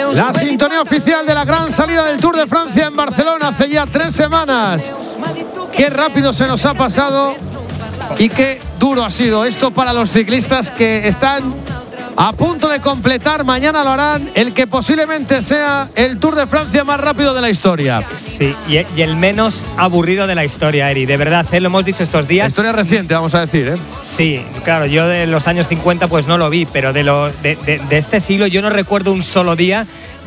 La sintonía oficial de la gran salida del Tour de Francia en Barcelona hace ya 3 semanas. Qué rápido se nos ha pasado y qué duro ha sido esto para los ciclistas que están a punto de completar, mañana lo harán, el que posiblemente sea el Tour de Francia más rápido de la historia. Sí, y el menos aburrido de la historia, Eri. De verdad, lo hemos dicho estos días. La historia reciente, vamos a decir, ¿eh? Sí, claro, yo de los años 50 pues no lo vi, pero de este siglo yo no recuerdo un solo día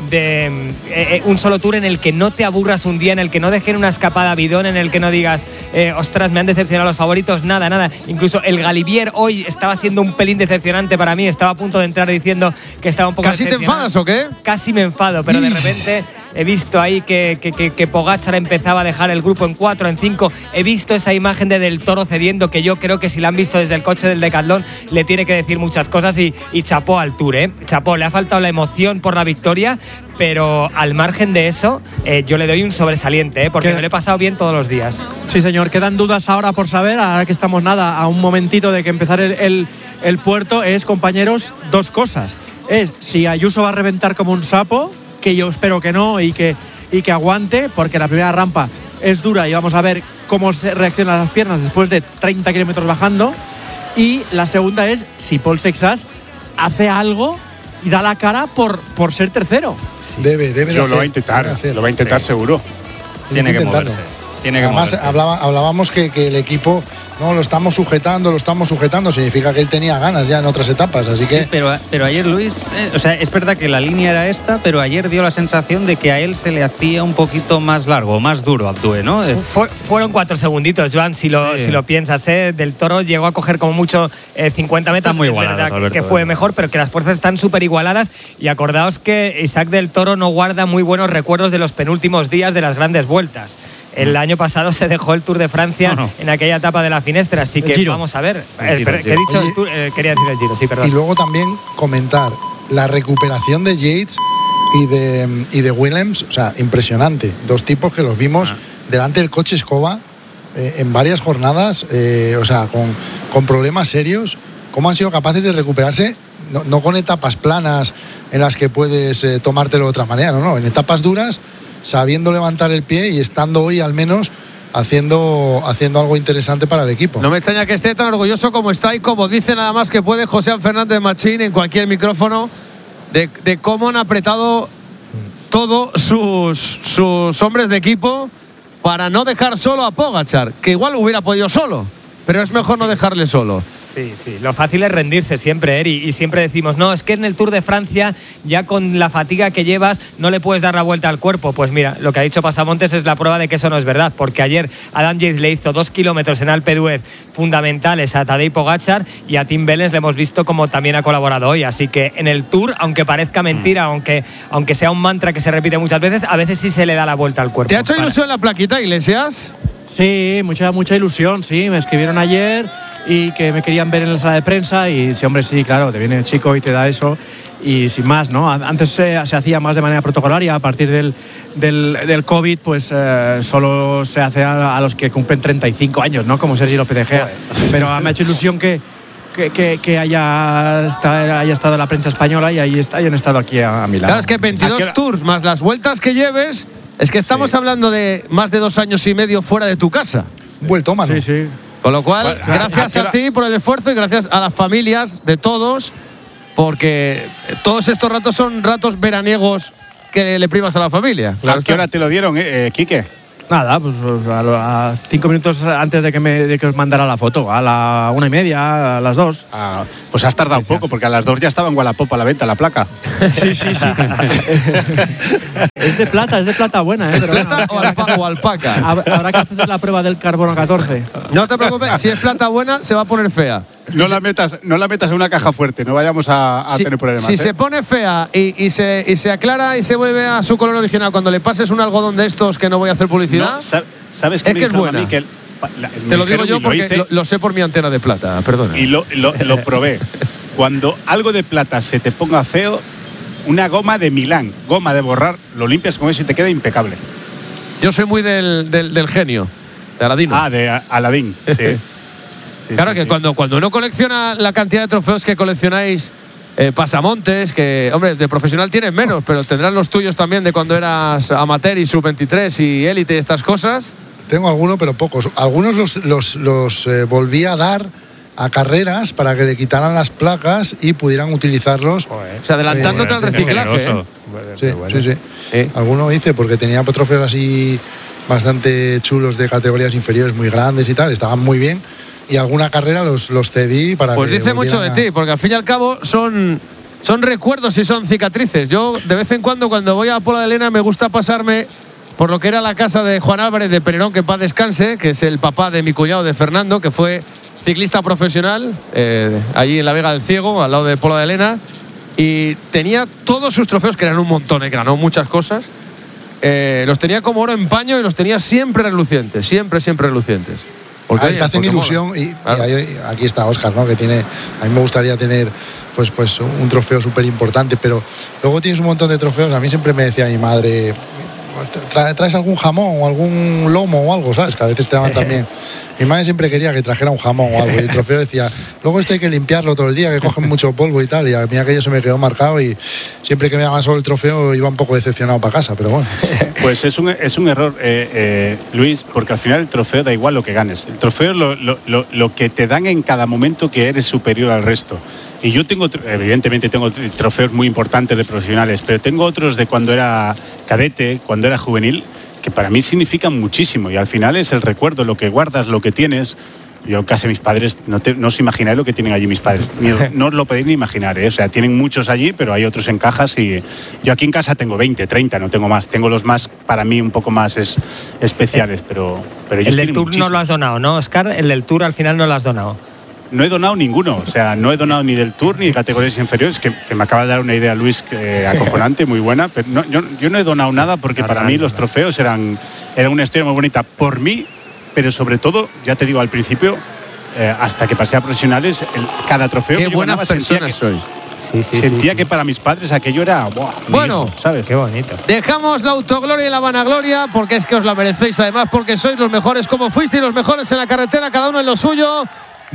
un solo tour en el que no te aburras un día, en el que no dejen una escapada bidón, en el que no digas ostras, me han decepcionado los favoritos, nada. Incluso el Galibier hoy estaba siendo un pelín decepcionante para mí, estaba a punto de entrar diciendo que estaba un poco ¿Casi te enfadas o qué? Casi me enfado, pero de repente he visto ahí que Pogačar empezaba a dejar el grupo en 4, en 5. He visto esa imagen de Del Toro cediendo, que yo creo que si la han visto desde el coche del Decathlon le tiene que decir muchas cosas, y chapó al Tour, chapó. Le ha faltado la emoción por la victoria, pero al margen de eso yo le doy un sobresaliente, porque me lo he pasado bien todos los días. Sí, señor. Quedan dudas ahora por saber, ahora que estamos a un momentito de que empezar el puerto. Es, compañeros, dos cosas. Es si Ayuso va a reventar como un sapo, que yo espero que no, y que aguante, porque la primera rampa es dura y vamos a ver cómo se reaccionan las piernas después de 30 kilómetros bajando. Y la segunda es si Paul Seixas hace algo y da la cara por ser tercero. Sí. Debe lo va a intentar, sí. Seguro. Tiene que moverse. Además, hablábamos que el equipo lo estamos sujetando, significa que él tenía ganas ya en otras etapas, así que… Sí, pero ayer, Luis, es verdad que la línea era esta, pero ayer dio la sensación de que a él se le hacía un poquito más largo, más duro Abdue, ¿no? Fueron 4 segunditos, Joan, si lo piensas, Del Toro llegó a coger como mucho 50 metros, muy igualado, que fue mejor, pero que las fuerzas están súper igualadas, y acordaos que Isaac Del Toro no guarda muy buenos recuerdos de los penúltimos días de las grandes vueltas. El año pasado se dejó el Tour de Francia en aquella etapa de la Finestra, así que vamos a ver. ¿Qué he dicho? Oye, el Tour, quería decir el Giro, sí, perdón. Y luego también comentar la recuperación de Yates y de Willems, o sea, impresionante. 2 tipos que los vimos delante del coche escoba en varias jornadas, o sea, con problemas serios. ¿Cómo han sido capaces de recuperarse? No con etapas planas en las que puedes tomártelo de otra manera, no, en etapas duras, sabiendo levantar el pie y estando hoy al menos haciendo algo interesante para el equipo. No me extraña que esté tan orgulloso como está y como dice nada más que puede José Fernández Machín en cualquier micrófono de cómo han apretado todos sus hombres de equipo para no dejar solo a Pogačar, que igual hubiera podido solo, pero es mejor no dejarle solo. Sí, lo fácil es rendirse siempre, Eri, y siempre decimos, no, es que en el Tour de Francia, ya con la fatiga que llevas, no le puedes dar la vuelta al cuerpo. Pues mira, lo que ha dicho Pasamontes es la prueba de que eso no es verdad, porque ayer Adam Yates le hizo 2 kilómetros en Alpe d'Huez fundamentales a Tadej Pogačar, y a Tim Wellens le hemos visto como también ha colaborado hoy. Así que en el Tour, aunque parezca mentira, aunque sea un mantra que se repite muchas veces, a veces sí se le da la vuelta al cuerpo. ¿Te ha hecho ilusión la plaquita, Iglesias? Sí, mucha ilusión, sí. Me escribieron ayer y que me querían ver en la sala de prensa, y sí, hombre, sí, claro, te viene el chico y te da eso, y sin más, ¿no? Antes se hacía más de manera protocolaria. A partir del COVID, pues solo se hace a los que cumplen 35 años, ¿no? Como Sergi López de Gea. Pero me ha hecho ilusión que haya estado la prensa española y hayan estado aquí a Milán. Claro, es que 22 tours más las vueltas que lleves, es que estamos hablando de más de 2 años y medio fuera de tu casa. Vuelto, mano. Sí. Con lo cual, gracias a ti por el esfuerzo y gracias a las familias de todos, porque todos estos ratos son ratos veraniegos que le privas a la familia. Claro. ¿A qué hora te lo dieron, Quique? Nada, pues a 5 minutos antes de que os mandara la foto, a la 1:30, a las 2. Pues has tardado un poco, porque a las 2 ya estaba en Wallapop a la venta la placa. Sí. Es de plata buena, ¿De plata o alpaca? Habrá que hacer la prueba del carbono 14. No te preocupes, si es plata buena, se va a poner fea. No la metas en una caja fuerte, no vayamos a tener problemas. Si se pone fea y se aclara y se vuelve a su color original cuando le pases un algodón de estos, que no voy a hacer publicidad, ¿sabes es que es buena? Te lo digo yo porque lo sé por mi antena de plata, perdona. Y lo probé. Cuando algo de plata se te ponga feo, una goma de Milán, goma de borrar, lo limpias con eso y te queda impecable. Yo soy muy del genio, de Aladino. De Aladín, sí. Claro que cuando uno colecciona la cantidad de trofeos que coleccionáis pasamontes, que, hombre, de profesional tienes menos, pero tendrás los tuyos también de cuando eras amateur y sub-23 y élite y estas cosas. Tengo algunos, pero pocos. Algunos los volví a dar a carreras para que le quitaran las placas y pudieran utilizarlos. O sea, adelantándote al reciclaje. Sí. Algunos hice porque tenía trofeos así bastante chulos de categorías inferiores, muy grandes y tal, estaban muy bien. Y alguna carrera los cedí para pues que dice mucho de ti, porque al fin y al cabo son recuerdos y son cicatrices. Yo, de vez en cuando voy a Pola de Lena, me gusta pasarme por lo que era la casa de Juan Álvarez de Pererón, que en paz descanse, que es el papá de mi cuñado, de Fernando, que fue ciclista profesional, allí en la Vega del Ciego, al lado de Pola de Lena, y tenía todos sus trofeos, que eran un montón, que ganó muchas cosas, los tenía como oro en paño y los tenía siempre relucientes, siempre relucientes. Porque, te hacen ilusión y aquí está Óscar, ¿no? Que tiene, a mí me gustaría tener pues un trofeo súper importante, pero luego tienes un montón de trofeos. A mí siempre me decía mi madre, ¿traes algún jamón o algún lomo o algo? ¿Sabes? Que a veces te daban también. Mi madre siempre quería que trajera un jamón o algo, y el trofeo decía, luego esto hay que limpiarlo todo el día, que cogen mucho polvo y tal, y a mí aquello se me quedó marcado, y siempre que me daban solo el trofeo iba un poco decepcionado para casa, pero bueno. Pues es un error, Luis, porque al final el trofeo da igual lo que ganes. El trofeo es lo que te dan en cada momento que eres superior al resto. Y yo evidentemente tengo trofeos muy importantes de profesionales, pero tengo otros de cuando era cadete, cuando era juvenil, que para mí significan muchísimo, y al final es el recuerdo, lo que guardas, lo que tienes. Yo casi mis padres, no os imagináis lo que tienen allí mis padres, no os lo podéis ni imaginar, ¿eh? O sea, tienen muchos allí, pero hay otros en cajas, y yo aquí en casa tengo 20, 30, no tengo más, tengo los más, para mí un poco más especiales, pero el del Tour no lo has donado, ¿no, Óscar? El del Tour al final no lo has donado. No he donado ninguno, o sea, no he donado ni del Tour ni de categorías inferiores, que me acaba de dar una idea Luis acojonante, muy buena, pero yo no he donado nada, porque para mí los trofeos eran una historia muy bonita por mí, pero sobre todo, ya te digo al principio, hasta que pasé a profesionales, cada trofeo qué que yo buenas ganaba personas sois. Sentía que para mis padres aquello era bueno, hijo, ¿sabes? Qué bonito. Dejamos la autogloria y la vanagloria, porque es que os la merecéis, además, porque sois los mejores, como fuisteis los mejores en la carretera, cada uno en lo suyo.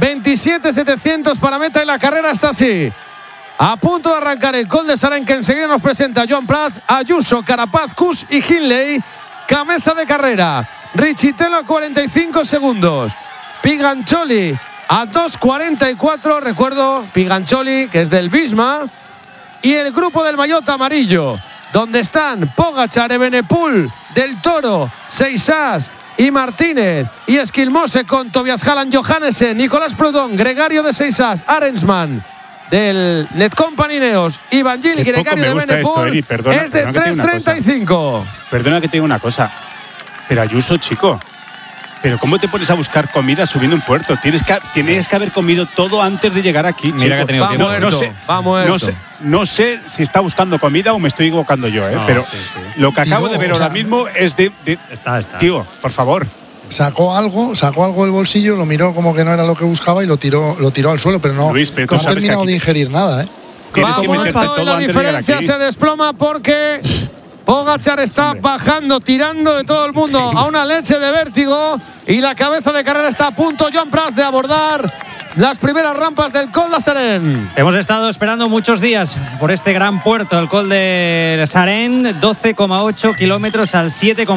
27.700 para meta, y la carrera está así. A punto de arrancar el Col de Sarén, que enseguida nos presenta Joan Prats, Ayuso, Carapaz, Kuss y Hindley. Cabeza de carrera, Richitelo a 45 segundos. Pigancholi a 2.44. Recuerdo, Pigancholi, que es del Visma. Y el grupo del maillot amarillo, donde están Pogačar, Evenepoel, Del Toro, Seixas y Martínez, y Esquilmose con Tobias Halland, Johannesen, Nicolás Proudhon, Gregario de Seixas, Arensman del Netcompany Ineos, Ivan Gil, Gregario de Evenepoel, es de 3.35. Perdona que te diga una cosa, pero Ayuso, chico, pero ¿cómo te pones a buscar comida subiendo un puerto? Tienes que haber comido todo antes de llegar aquí, chico. Mira que ha tenido tiempo. Va muerto. No sé si está buscando comida o me estoy equivocando yo, pero lo que acabo de ver ahora mismo es de… Está. Tío, por favor. Sacó algo del bolsillo, lo miró como que no era lo que buscaba y lo tiró al suelo, pero no, Luis, pero no ha terminado de ingerir nada, ¿eh? Tienes que meterte todo la antes de llegar diferencia aquí. se desploma, porque Pogačar está bajando, tirando de todo el mundo a una leche de vértigo, y la cabeza de carrera está a punto, Joan Prats, de abordar las primeras rampas del Col de Sarén. Hemos estado esperando muchos días por este gran puerto, el Col de Sarén, 12,8 kilómetros al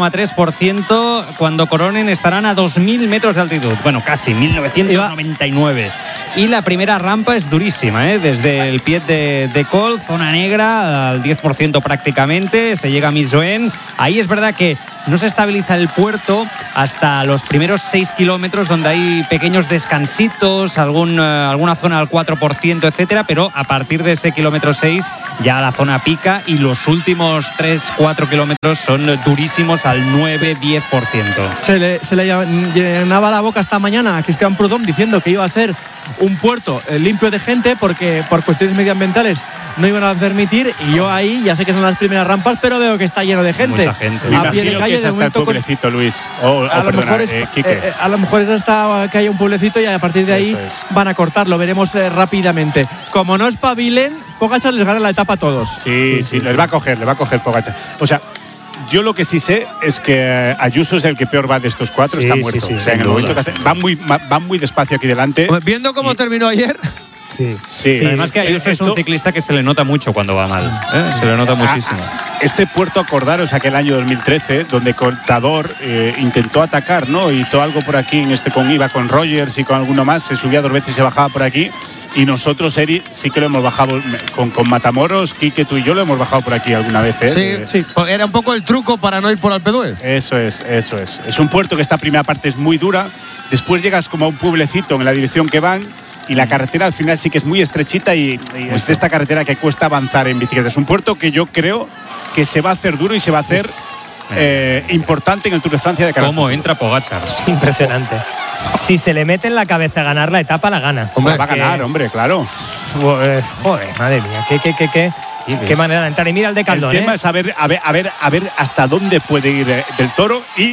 7,3%. Cuando coronen estarán a 2.000 metros de altitud. Bueno, casi 1.999. Y la primera rampa es durísima, ¿eh? Desde el pie de Col, zona negra, al 10% prácticamente. Se llega a Misoen. Ahí es verdad que no se estabiliza el puerto hasta los primeros 6 kilómetros, donde hay pequeños descansitos, alguna zona al 4%, etcétera, pero a partir de ese kilómetro 6 ya la zona pica, y los últimos 3-4 kilómetros son durísimos al 9-10%. Se le llenaba la boca esta mañana a Cristian Proudhon diciendo que iba a ser un puerto limpio de gente, porque por cuestiones medioambientales no iban a permitir, y yo ahí ya sé que son las primeras rampas, pero veo que está lleno de gente. Mucha gente. Me A pie de imagino calle, que es hasta el pueblecito, Luis. Quique. A lo mejor es hasta que haya un pueblecito, y a partir de ahí van a cortarlo. Veremos rápidamente. Como no espabilen, Pogačar les gana la etapa a todos. Sí, les va a coger Pogačar. O sea, yo lo que sí sé es que Ayuso es el que peor va de estos cuatro, está muerto. O sea, en el momento que van muy despacio aquí delante. Viendo cómo terminó ayer. Sí. Además que Ayuso es un ciclista que se le nota mucho cuando va mal. Se le nota muchísimo. Este puerto, acordaros aquel año 2013, donde Contador intentó atacar, ¿no? Hizo algo por aquí, iba con Rogers y con alguno más, se subía 2 veces y se bajaba por aquí. Y nosotros, Eri, sí que lo hemos bajado con Matamoros, Quique, tú y yo lo hemos bajado por aquí alguna vez. Sí. Era un poco el truco para no ir por Alpe d'Huez. Eso es. Es un puerto que esta primera parte es muy dura. Después llegas como a un pueblecito en la dirección que van. Y la carretera al final sí que es muy estrechita y es de esta carretera que cuesta avanzar en bicicleta. Es un puerto que yo creo que se va a hacer duro y se va a hacer importante en el Tour de Francia de cara. ¿Cómo entra Pogačar? Impresionante. Si se le mete en la cabeza ganar la etapa, la gana. Hombre, va a ganar, hombre, claro. Joder, madre mía, qué manera de entrar. Y mira el de Caldón. El tema es a ver hasta dónde puede ir del Toro y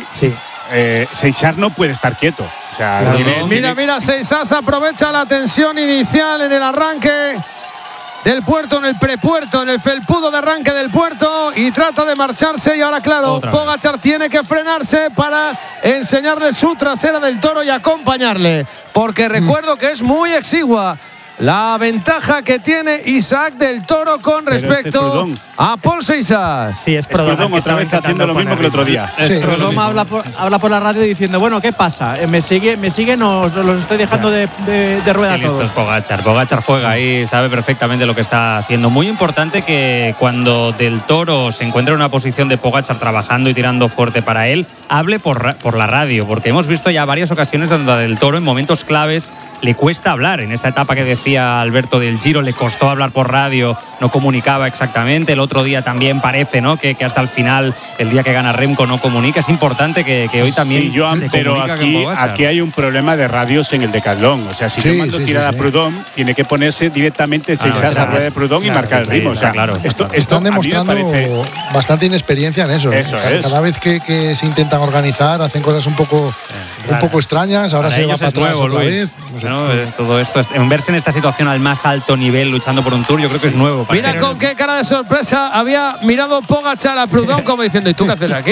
Seixas no puede estar quieto. O sea, mira, Seixas aprovecha la tensión inicial en el arranque del puerto, en el prepuerto, en el felpudo de arranque del puerto y trata de marcharse. Y ahora, claro, Pogačar tiene que frenarse para enseñarle su trasera del Toro y acompañarle, porque recuerdo que es muy exigua la ventaja que tiene Isaac del Toro con respecto a Paul Seixas. Sí, es Prudhomme otra vez haciendo lo mismo que el otro día. Prudhomme habla por la radio diciendo, bueno, ¿qué pasa? ¿Me siguen o los estoy dejando de rueda a todos? Listo es Pogačar. Pogačar juega ahí, sabe perfectamente lo que está haciendo. Muy importante que cuando del Toro se encuentre en una posición de Pogačar trabajando y tirando fuerte para él, hable por la radio, porque hemos visto ya varias ocasiones donde a del Toro en momentos claves le cuesta hablar. En esa etapa que decía Alberto del Giro le costó hablar por radio, no comunicaba exactamente. El otro día también parece, ¿no?, que hasta el final, el día que gana Remco, no comunica. Es importante que hoy también sí, Joan, se pero aquí hay un problema de radios en el Decathlon. O sea, si yo mando tirada a Prudhomme, tiene que ponerse directamente Seixas a rueda de Prudhomme y marcar el ritmo. O sea, claro. Están demostrando bastante inexperiencia en eso. Cada vez que se intentan organizar, hacen cosas un poco extrañas. Ahora se va para atrás otra vez. Todo esto, verse en esta situación al más alto nivel luchando por un Tour, yo creo que es nuevo. Mira con qué cara de sorpresa había mirado Pogačar a Prudhomme como diciendo, ¿y tú qué haces aquí?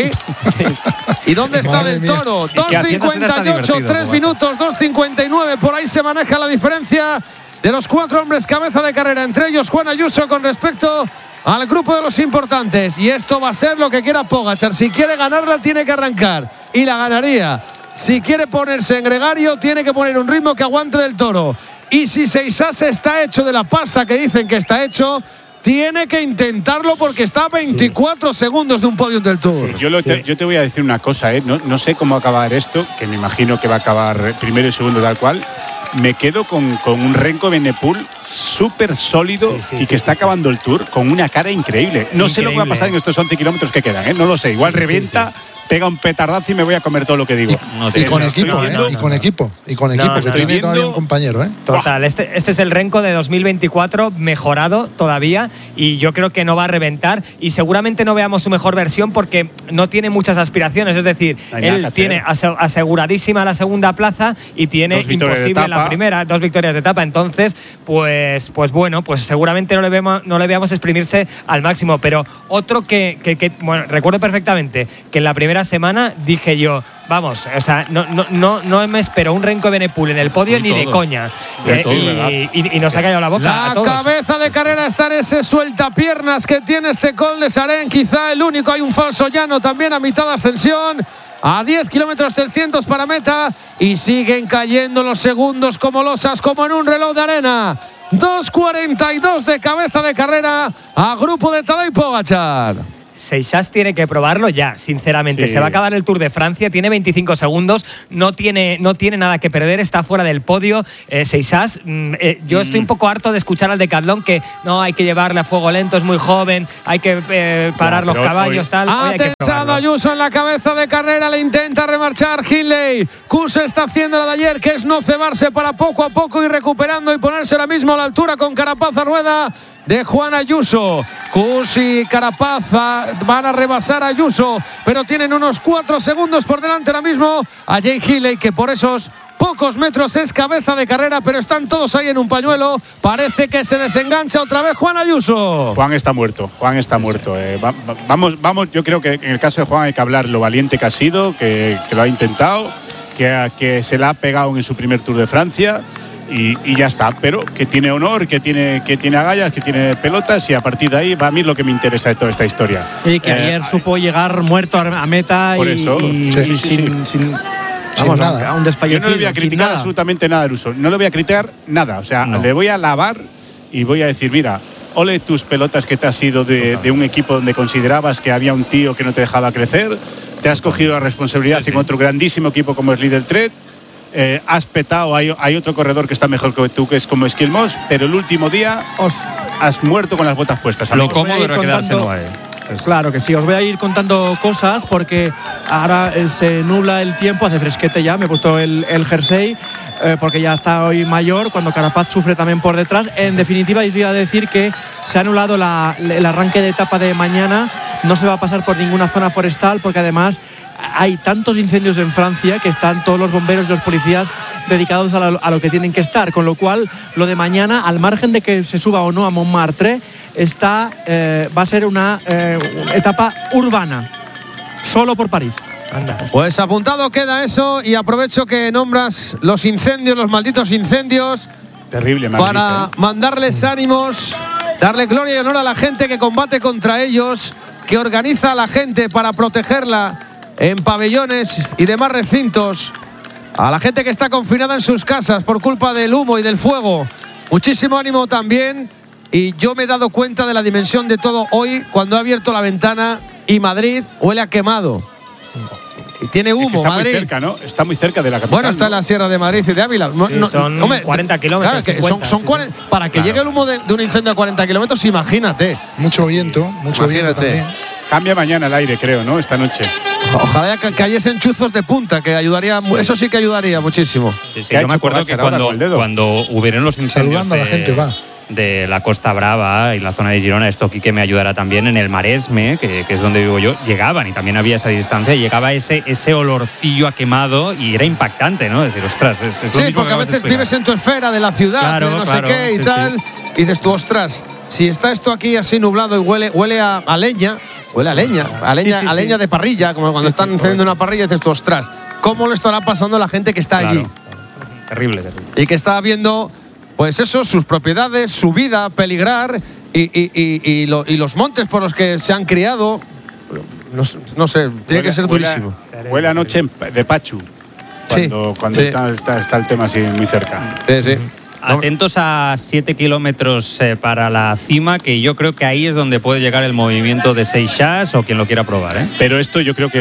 ¿Y dónde está del Toro? 2.58, 3 minutos, 2.59, por ahí se maneja la diferencia de los 4 hombres cabeza de carrera, entre ellos Juan Ayuso con respecto al grupo de los importantes. Y esto va a ser lo que quiera Pogačar. Si quiere ganarla, tiene que arrancar y la ganaría. Si quiere ponerse en gregario, tiene que poner un ritmo que aguante del Toro. Y si Seixas está hecho de la pasta que dicen que está hecho, tiene que intentarlo porque está a 24 segundos de un podio del Tour. Sí, yo te voy a decir una cosa, no sé cómo acabar esto, que me imagino que va a acabar primero y segundo tal cual. Me quedo con un Remco Evenepoel súper sólido y que está acabando el Tour con una cara increíble. No sé lo que va a pasar en estos 11 kilómetros que quedan, no lo sé. Igual revienta, pega un petardazo y me voy a comer todo lo que digo. Y con equipo, que tiene todavía un compañero. Total, este es el Remco de 2024 mejorado todavía y yo creo que no va a reventar y seguramente no veamos su mejor versión porque no tiene muchas aspiraciones, es decir, él tiene aseguradísima la segunda plaza y tiene imposible la primera, 2 victorias de etapa, entonces pues bueno, pues seguramente no le veamos exprimirse al máximo, pero otro que bueno, recuerdo perfectamente que en la primera semana dije yo, vamos, o sea, no me espero un Remco Evenepoel en el podio ni de coña. Y nos ha callado la boca a todos. La cabeza de carrera está en ese sueltapiernas que tiene este Col de Sarén, quizá el único. Hay un falso llano también a mitad de ascensión. A 10 kilómetros 300 para meta y siguen cayendo los segundos como losas, como en un reloj de arena. 2.42 de cabeza de carrera a grupo de Tadej Pogačar. Seixas tiene que probarlo ya, sinceramente. Se va a acabar el Tour de Francia, tiene 25 segundos, no tiene nada que perder, está fuera del podio. Seixas, yo estoy un poco harto de escuchar al Decathlon que no, hay que llevarle a fuego lento, es muy joven, hay que parar los caballos, tal. Ha tensado Ayuso en la cabeza de carrera, le intenta remarchar Hindley. Kuss está haciendo la de ayer, que es no cebarse para poco a poco ir recuperando y ponerse ahora mismo a la altura con Carapaz a rueda de Juan Ayuso. Kuss y Carapaz van a rebasar a Ayuso, pero tienen unos 4 segundos por delante ahora mismo a Jay Hindley, que por esos pocos metros es cabeza de carrera, pero están todos ahí en un pañuelo. Parece que se desengancha otra vez Juan Ayuso. Juan está muerto. Vamos, yo creo que en el caso de Juan hay que hablar lo valiente que ha sido, que lo ha intentado, que se la ha pegado en su primer Tour de Francia. y ya está. Pero que tiene honor, que tiene agallas, que tiene pelotas, y a partir de ahí va a mí lo que me interesa de toda esta historia. Y que ayer supo llegar muerto a meta por eso, sin Vamos, nada. A un desfallecido. Yo no le voy a criticar absolutamente nada a Ayuso. No le voy a criticar nada. O sea, le voy a alabar y voy a decir, mira, ole tus pelotas que te has ido de un equipo donde considerabas que había un tío que no te dejaba crecer. Te has cogido la responsabilidad en otro grandísimo equipo como es Lidl Trek. Has petado, hay otro corredor que está mejor que tú, que es como Esquilmos, pero el último día has muerto con las botas puestas. Lo cómodo era quedarse no hay. Claro que sí, os voy a ir contando cosas porque ahora se nubla el tiempo, hace fresquete ya, me he puesto el jersey porque ya está hoy mayor, cuando Carapaz sufre también por detrás. En definitiva, os voy a decir que se ha anulado el arranque de etapa de mañana, no se va a pasar por ninguna zona forestal porque además hay tantos incendios en Francia que están todos los bomberos y los policías dedicados a lo que tienen que estar, con lo cual lo de mañana, al margen de que se suba o no a Montmartre, va a ser una etapa urbana, solo por París. Anda. Pues apuntado queda eso, y aprovecho que nombras los incendios, los malditos incendios. Terrible, Madrid, para mandarles ánimos, darle gloria y honor a la gente que combate contra ellos, que organiza a la gente para protegerla en pabellones y demás recintos, a la gente que está confinada en sus casas por culpa del humo y del fuego. Muchísimo ánimo también. Y yo me he dado cuenta de la dimensión de todo hoy cuando he abierto la ventana y Madrid huele a quemado. Y tiene humo, es que está Madrid. muy cerca, ¿no? Está muy cerca de la capital. Bueno, está en la Sierra de Madrid y de Ávila. Son 40 kilómetros. Claro, es que son 40, para que llegue el humo de un incendio a 40 kilómetros, imagínate. Mucho viento también. Cambia mañana el aire, creo, ¿no? Esta noche. Ojalá que cayesen chuzos de punta, que ayudaría, eso sí que ayudaría muchísimo. Sí, yo me acuerdo que cuando hubieron los incendios saludando a la gente, va. de la Costa Brava y la zona de Girona, esto aquí que me ayudará también, en el Maresme, que es donde vivo yo, llegaban, y también había esa distancia, y llegaba ese olorcillo a quemado y era impactante, ¿no? Es decir, ostras, es lo sí, mismo porque a veces vives en tu esfera de la ciudad, claro, de no sé qué y tal, y dices tú, ostras, si está esto aquí así nublado y huele a leña, huele a leña de parrilla, como cuando están encendiendo una parrilla, dices tú, ostras, ¿cómo le estará pasando a la gente que está allí? Terrible. Y que está viendo, pues eso, sus propiedades, su vida peligrar y los montes por los que se han criado. No sé, tiene que ser durísimo. Huele a noche de Pachu. Cuando está el tema así muy cerca. Sí. Atentos a 7 kilómetros para la cima, que yo creo que ahí es donde puede llegar el movimiento de Seixas o quien lo quiera probar, ¿eh? Pero esto yo creo que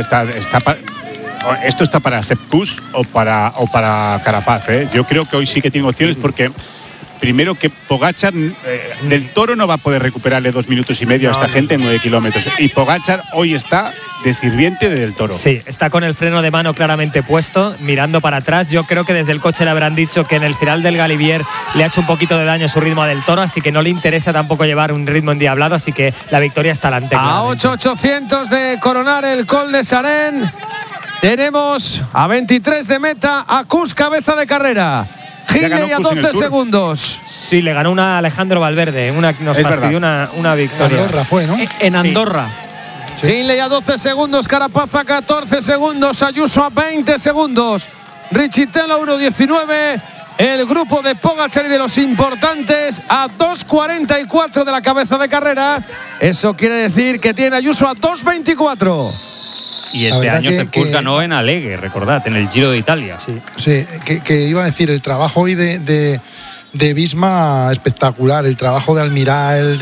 esto está para Sepp Kuss o para Carapaz, ¿eh? Yo creo que hoy sí que tiene opciones, porque primero que Pogačar del Toro no va a poder recuperarle 2 minutos y medio a esta gente en 9 kilómetros. Y Pogačar hoy está de sirviente del Toro. Sí, está con el freno de mano claramente puesto, mirando para atrás. Yo creo que desde el coche le habrán dicho que en el final del Galibier le ha hecho un poquito de daño a su ritmo del Toro, así que no le interesa tampoco llevar un ritmo endiablado, así que la victoria está delante. A 8.800 de coronar el Col de Sarén, tenemos a 23 de meta a Kuss, cabeza de carrera. Hindley a 12 segundos. Sí, le ganó una Alejandro Valverde, nos fastidió una victoria. Andorra fue, ¿no? En Andorra. Sí. Hindley a 12 segundos, Carapaz a 14 segundos, Ayuso a 20 segundos, Richitelo 1.19, el grupo de Pogačar y de los importantes a 2.44 de la cabeza de carrera. Eso quiere decir que tiene Ayuso a 2.24. Y este año Sepp Kuss ganó en Alleghe, recordad, en el Giro de Italia. Sí, que iba a decir, el trabajo hoy de Visma espectacular, el trabajo de Almiral,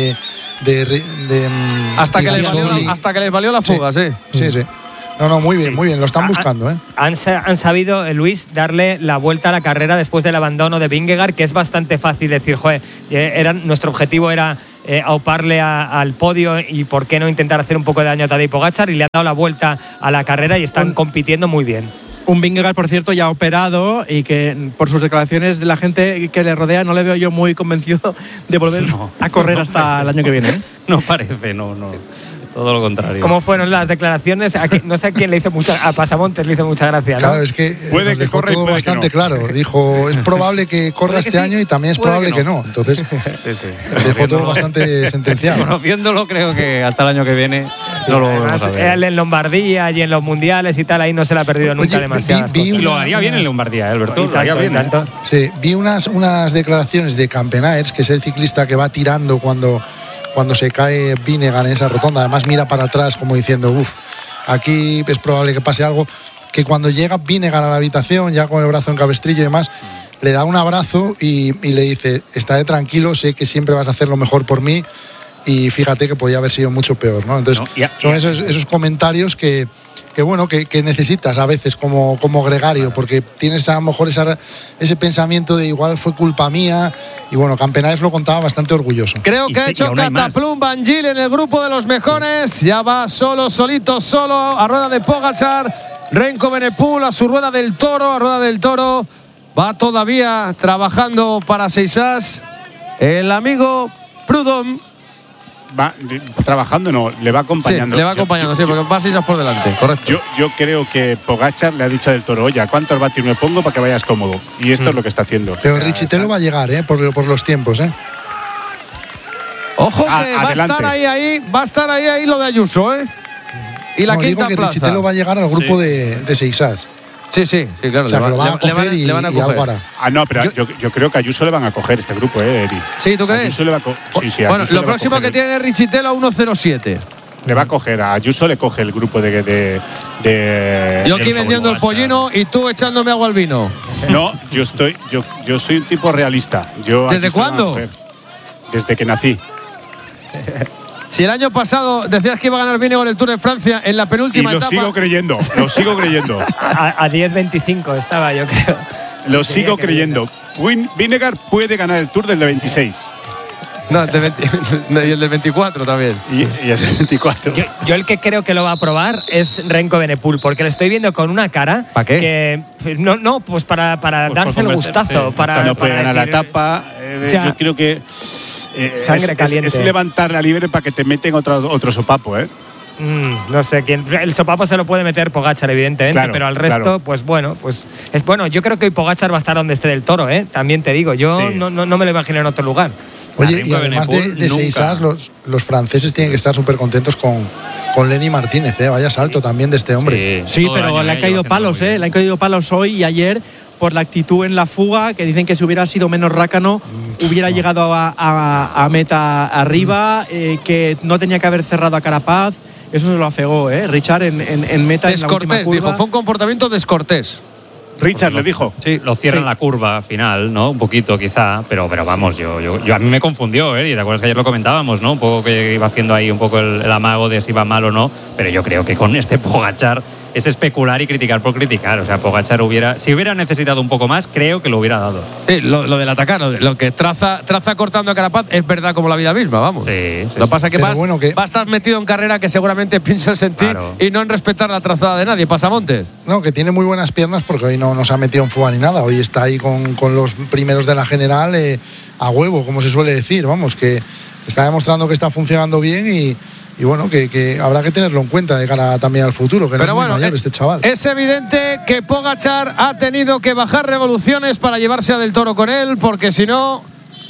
hasta que les valió la fuga, sí. No, muy bien, lo están buscando, ¿eh? Han sabido, Luis, darle la vuelta a la carrera después del abandono de Vingegaard, que es bastante fácil decir, nuestro objetivo era auparle al podio y por qué no intentar hacer un poco de daño a Tadej Pogačar, y le han dado la vuelta a la carrera y están compitiendo muy bien. Un Vingegaard, por cierto, ya operado, y que por sus declaraciones de la gente que le rodea no le veo yo muy convencido de volver a correr hasta el año que viene, ¿eh? No parece, no. Todo lo contrario. ¿Cómo fueron las declaraciones? No sé a quién le hizo a Pasamontes le hizo mucha gracia, ¿no? Claro, es que puede nos que dejó corra todo bastante claro. Dijo, es probable que corra este año y también es probable que no. Entonces, dejó todo bastante sentenciado. Conociéndolo, creo que hasta el año que viene no lo vamos a ver. Él en Lombardía y en los mundiales y tal, ahí no se le ha perdido nunca demasiadas cosas. Y lo haría bien en Lombardía, Alberto. Lo haría bien. Sí, vi unas declaraciones de Campenaerts, que es el ciclista que va tirando cuando se cae Vinegar en esa rotonda. Además mira para atrás como diciendo, aquí es probable que pase algo. Que cuando llega Vinegar a la habitación, ya con el brazo en cabestrillo y demás, le da un abrazo y le dice, estaré tranquilo, sé que siempre vas a hacer lo mejor por mí y fíjate que podía haber sido mucho peor, ¿no? Entonces, son esos comentarios que necesitas a veces como gregario, porque tienes a lo mejor ese pensamiento de igual fue culpa mía, y bueno, Campenaerts lo contaba bastante orgulloso. Creo que ha hecho Cataplum Van Gil en el grupo de los mejores, ya va solo a rueda de Pogačar, Renko Benepul a su rueda del Toro, va todavía trabajando para Seisas el amigo Prudhomme. Va trabajando, no, le va acompañando. Sí, le va acompañando, porque va 6 por delante, correcto. Yo creo que Pogačar le ha dicho del Toro, oye, ¿cuántos vatios me pongo para que vayas cómodo? Y esto es lo que está haciendo. Pero Richitelo va a llegar, por los tiempos, Ojo que va a estar ahí lo de Ayuso, Y la quinta digo que plaza. Richitelo va a llegar al grupo de Seisas. Sí, claro. O sea, lo van a coger y Álvaro. No, pero yo creo que a Ayuso le van a coger este grupo, Eri. ¿Sí, tú crees? Ayuso le va a sí, bueno, lo próximo que tiene es Richitelo a 1.07. Le va a coger, a Ayuso le coge el grupo de yo aquí vendiendo el pollino y tú echándome agua al vino. No, yo soy un tipo realista. ¿Desde cuándo? Desde que nací. Si el año pasado decías que iba a ganar Vinegar el Tour de Francia en la penúltima etapa. Lo sigo creyendo. A 10.25 estaba, yo creo. Lo sigo creyendo. Vinegar puede ganar el Tour del 26. No, y el del 24 también. Y el del 24. Yo el que creo que lo va a probar es Renko Benepul, porque le estoy viendo con una cara. ¿Para qué? Que pues para darse el gustazo. Para, no puede ganar la etapa. Yo creo que. Sangre caliente. Es levantar la liebre para que te meten otro sopapo, no sé quién. El sopapo se lo puede meter Pogačar, evidentemente, claro, pero al resto, pues bueno, yo creo que hoy Pogačar va a estar donde esté del Toro, también te digo. Yo no me lo imagino en otro lugar. Oye, y además de Seisas, los franceses tienen que estar súper contentos con Lenny Martínez, Vaya salto también de este hombre. Sí, pero le han caído palos, le han caído palos hoy y ayer por la actitud en la fuga, que dicen que si hubiera sido menos rácano hubiera llegado a meta arriba, que no tenía que haber cerrado a Carapaz. Eso se lo afegó, Richard en meta. Descortés, dijo, fue un comportamiento descortés. Richard le dijo. Sí, lo cierra en la curva final, ¿no? Un poquito quizá, pero vamos, yo a mí me confundió, y te acuerdas que ayer lo comentábamos, ¿no? Un poco que iba haciendo ahí un poco el amago de si va mal o no, pero yo creo que con este Pogačar es especular y criticar por criticar. O sea, Pogačar si hubiera necesitado un poco más, creo que lo hubiera dado. Sí, lo del atacar, lo que traza cortando a Carapaz es verdad como la vida misma, vamos. Sí. Lo que pasa es que vas a estar metido en carrera que seguramente piensas en ti y no en respetar la trazada de nadie. Pasamontes. No, que tiene muy buenas piernas porque hoy no se ha metido en fuga ni nada. Hoy está ahí con los primeros de la general a huevo, como se suele decir. Vamos, que está demostrando que está funcionando bien y bueno, que habrá que tenerlo en cuenta de cara también al futuro, que no es muy mayor este chaval. Es evidente que Pogačar ha tenido que bajar revoluciones para llevarse a Del Toro con él, porque si no,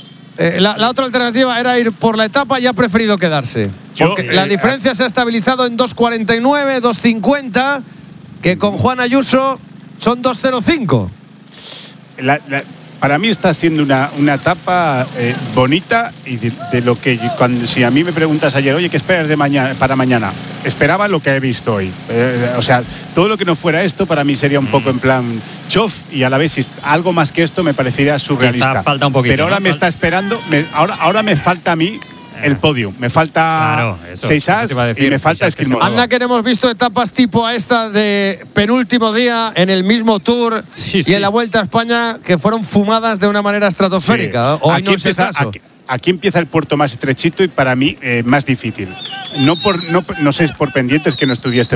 la otra alternativa era ir por la etapa y ha preferido quedarse. Porque la diferencia se ha estabilizado en 2.49, 2.50, que con Juan Ayuso son 2.05. Para mí está siendo una etapa bonita y de lo que si a mí me preguntas ayer, oye, ¿qué esperas para mañana? Esperaba lo que he visto hoy. O sea, todo lo que no fuera esto para mí sería un poco en plan chof, y a la vez algo más que esto me parecería surrealista. Quizá falta un poquito. Pero ahora me está esperando, ahora me falta a mí el podio. Me falta Seisas y me falta Esquimoso. Anda que hemos visto etapas tipo a esta de penúltimo día en el mismo Tour y en la Vuelta a España que fueron fumadas de una manera estratosférica. Hoy no es el caso. Aquí empieza el puerto más estrechito y para mí más difícil. No sé, por pendientes que no estudié este